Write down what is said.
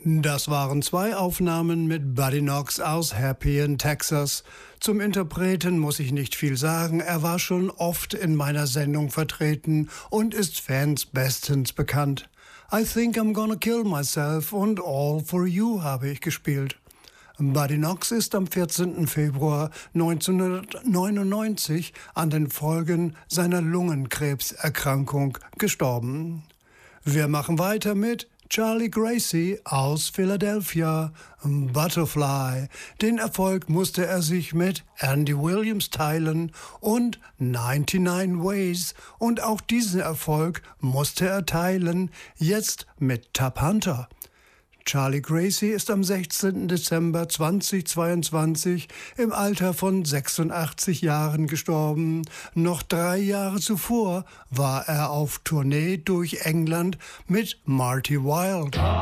Das waren zwei Aufnahmen mit Buddy Knox aus Happy in Texas. Zum Interpreten muss ich nicht viel sagen, er war schon oft in meiner Sendung vertreten und ist Fans bestens bekannt. I Think I'm Gonna Kill Myself und All For You habe ich gespielt. Buddy Knox ist am 14. Februar 1999 an den Folgen seiner Lungenkrebserkrankung gestorben. Wir machen weiter mit Charlie Gracie aus Philadelphia, Butterfly. Den Erfolg musste er sich mit Andy Williams teilen und 99 Ways. Und auch diesen Erfolg musste er teilen, jetzt mit Tab Hunter. Charlie Gracie ist am 16. Dezember 2022 im Alter von 86 Jahren gestorben. Noch 3 Jahre zuvor war er auf Tournee durch England mit Marty Wilde.